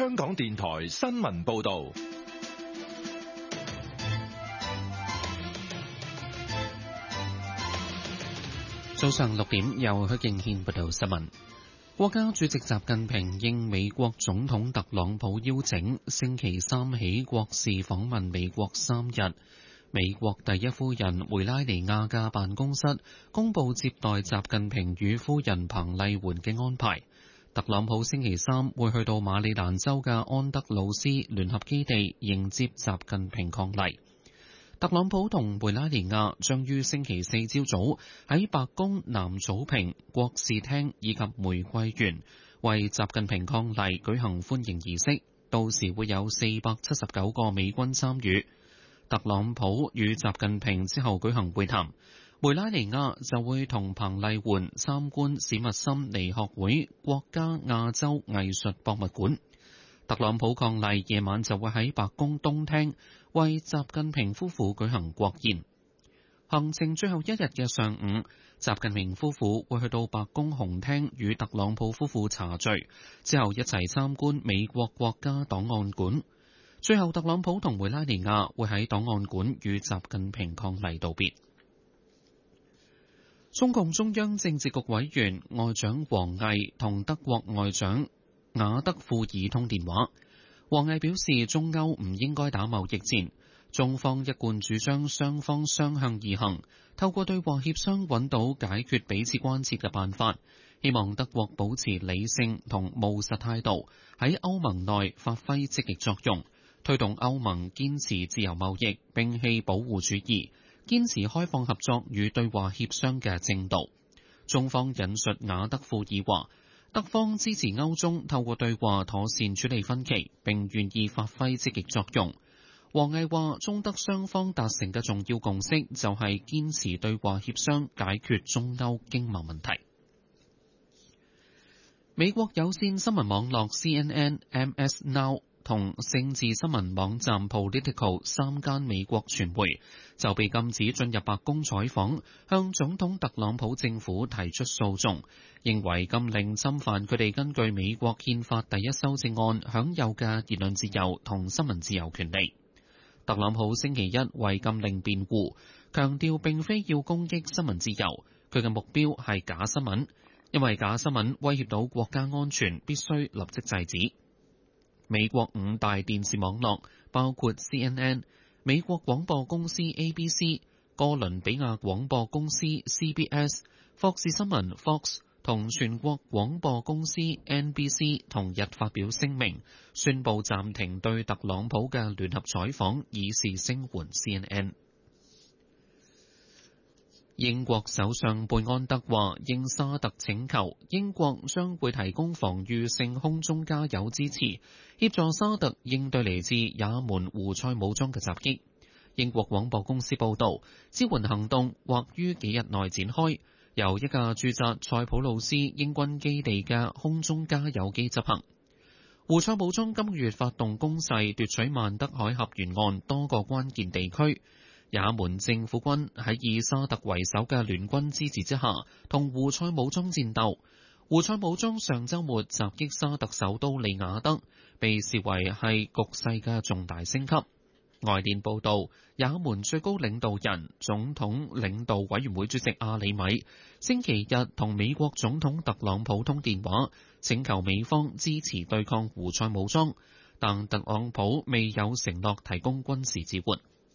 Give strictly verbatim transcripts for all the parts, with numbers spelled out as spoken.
香港電台新聞報道。 早上六點，由許敬軒報道新聞。國家主席習近平應美國總統特朗普邀請，星期三起國事訪問美國三日。美國第一夫人梅拉尼亞嘅辦公室公佈接待習近平與夫人彭麗媛嘅安排。特朗普星期三會去到馬里蘭州嘅安德魯斯聯合基地迎接習近平伉儷。特朗普同梅拉尼亞將於星期四朝早喺白宮南草坪、國事廳以及玫瑰園為習近平伉儷舉行歡迎儀式，到時會有四百七十九個美軍參與。特朗普與習近平之後舉行會談，梅拉尼亞就會同彭麗媛參觀史密森尼學會國家亞洲藝術博物館。特朗普伉儷夜晚就會喺白宮東廳為習近平夫婦舉行國宴。行程最後一日嘅上午，習近平夫婦會去到白宮紅廳與特朗普夫婦茶聚，之後一齊參觀美國國家檔案館。最後，特朗普同梅拉尼亞會喺檔案館與習近平伉儷道別。中共中央政治局委員外長王毅同德國外長雅德庫爾通電話。王毅表示，中歐唔應該打貿易戰，中方一貫主張雙方相向而行，透過對話協商揾到解決彼此關切嘅辦法。希望德國保持理性同務實態度，喺歐盟內發揮積極作用，推動歐盟堅持自由貿易，摒棄保護主義，堅持開放合作與對話協商嘅正道。中方引述雅德庫爾話，德方支持歐中透過對話妥善處理分歧，並願意發揮積極作用。王毅話，中德雙方達成嘅重要共識就係堅持對話協商解決中歐經貿問題。美國有線新聞網絡 C N N、M S Now 同政治新聞網站 Politico 三間美國傳媒就被禁止進入白宮採訪，向總統特朗普政府提出訴訟，認為禁令侵犯佢哋根據美國憲法第一修正案享有嘅言論自由同新聞自由權利。特朗普星期一為禁令辯護，強調並非要攻擊新聞自由，佢嘅目標係假新聞，因為假新聞威脅到國家安全，必須立即制止。美國五大電視網絡包括 C N N、美國廣播公司 A B C、哥倫比亞廣播公司 C B S、霍士新聞 Fox 同全國廣播公司 N B C 同日發表聲明，宣布暫停對特朗普嘅聯合採訪，以示聲援 C N N。英國首相貝安德話，應沙特請求，英國將會提供防禦性空中加油支持，協助沙特應對嚟自也門胡塞武裝嘅襲擊。英國廣播公司報導，支援行動或於幾日內展開，由一架駐紮塞浦路斯英軍基地嘅空中加油機執行。胡塞武裝今個月發動攻勢，奪取曼德海峽沿岸多個關鍵地區。也門政府軍喺以沙特為首嘅聯軍支持之下，同胡塞武裝戰鬥。胡塞武裝上週末襲擊沙特首都利雅得，被視為係局勢嘅重大升級。外電報導，也門最高領導人、總統領導委員會主席阿里米星期日同美國總統特朗普通電話，請求美方支持對抗胡塞武裝，但特朗普未有承諾提供軍事支援。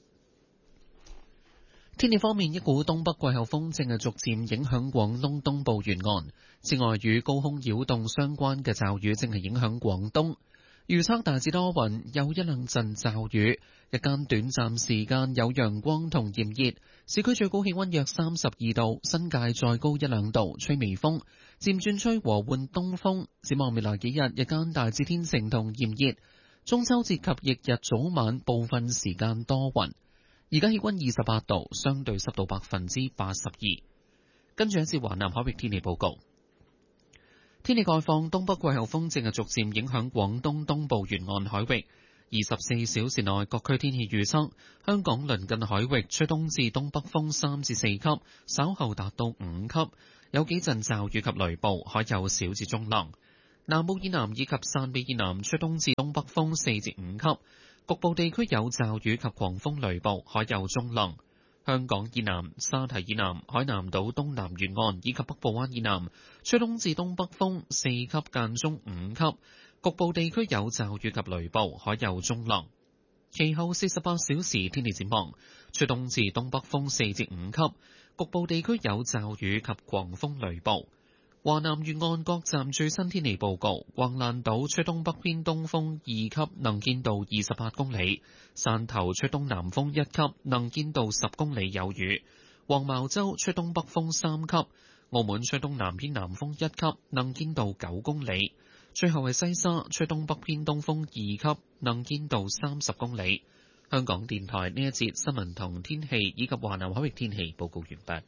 天氣方面，一股東北季候風正係逐漸影響廣東東部沿岸，此外與高空擾動相關嘅驟雨正係影響廣東。預測大致多雲，有一兩陣驟雨，日間短暫時間有陽光同炎熱，市區最高氣溫約三十二度，新界再高一兩度，吹微風，漸轉吹和緩東風。展望未來幾日，日間大致天晴同炎熱，中秋節及翌日早晚部分時間多雲。而家氣溫二十八度，相對濕度百分之八十二。跟住一節華南海域天氣報告。天氣概況，東北季候風正係逐漸影響廣東東部沿岸海域。二十四小時內各區天氣預測：香港鄰近海域吹東至東北風三至四級，稍後達到五級，有幾陣驟雨及雷暴，海有小至中浪。 南澳以南以及汕尾以南吹東至東北風四至五級，局部地區有驟雨及狂風雷暴，海有中浪。香港以南、沙堤以南、海南島東南沿岸以及北部灣以南吹東至東北風四級間中五級，局部地區有驟雨及雷暴，海有中浪。其後四十八小時天氣展望，吹東至東北風四至五級，局部地區有驟雨及狂風雷暴。華南沿岸各站最新天氣報告：橫瀾島吹東北偏東風二級，能見度二十八公里；汕頭吹東南風一級，能見度十公里有雨；黃茅洲吹東北風三級；澳門吹東南偏南風一級，能見度九公里。最後係西沙吹東北偏東風二級，能見度三十公里。香港電台呢一節新聞同天氣以及華南海域天氣報告完畢。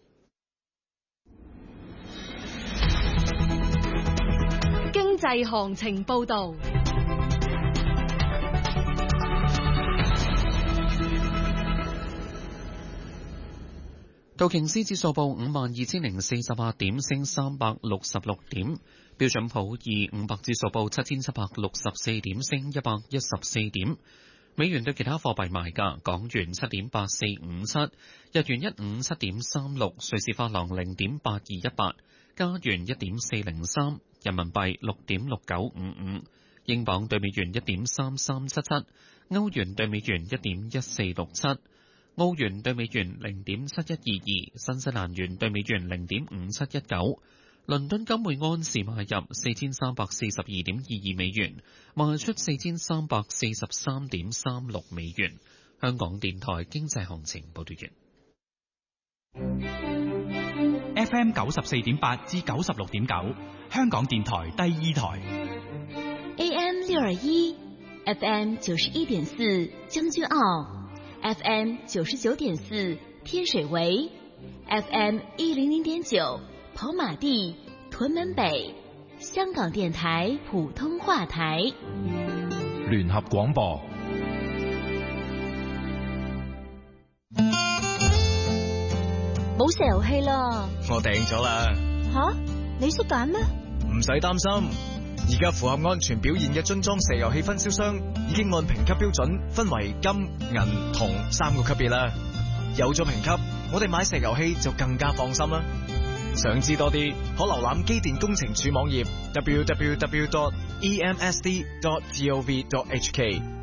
經濟行情報導。 道瓊斯指數報五萬二千零四十八點，升三百六十六點。標準普爾五百指數報七千七百六十四點，升一百一十四點。美元對其他貨幣賣價：港元七點八四五七，日元一五七點三六，瑞士法郎零點八二一八，加元一點四零三，人民幣六點六九五五，英鎊對美元一點三三七七，歐元對美元一點一四六七，澳元對美元零點七一二二，新西蘭元對美元零點五七一九。倫敦金每安士買入四千三百四十二點二二美元，賣出四千三百四十三點三六美元。香港電台經濟行情報道完。 F M 九十四點八至九十六點九，香港電台第二台。 A M 六二一 ，F M 九十一點四將軍澳 ，F M 九十九點四天水圍 ，F M 一零零點九。跑馬地、屯門北，香港電台普通話台， 聯合廣播。 冇石油氣啦！ 我訂咗啦。 吓，你識揀咩？ 唔使擔心，而家符合安全表現嘅樽裝石油氣分銷商已經按評級標準分為金、銀、銅三個級別啦。有咗評級，我哋買石油氣就更加放心啦。想知多啲，可瀏覽機電工程署網頁 double-u double-u double-u dot e m s d dot gov dot h k。